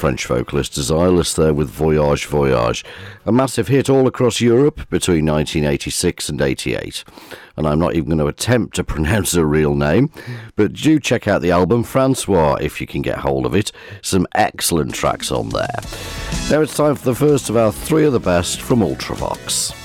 French vocalist Desireless there with Voyage Voyage, a massive hit all across Europe between 1986 and 88. And I'm not even going to attempt to pronounce her real name, but do check out the album Francois if you can get hold of it. Some excellent tracks on there. Now it's time for the first of our three of the best from Ultravox.